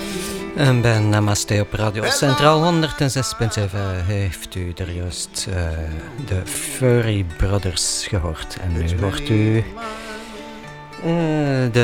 En bij Namaste op Radio Centraal 106.7 heeft u er juist de Furry Brothers gehoord. En nu hoort u de